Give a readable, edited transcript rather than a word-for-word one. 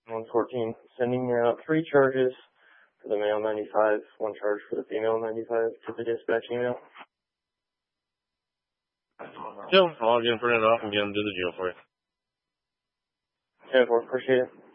114. Sending out 3 charges for the male 95, 1 charge for the female 95 to the dispatch email. Yep, I'll again print it off and get them to the jail for you. 10-4, appreciate it.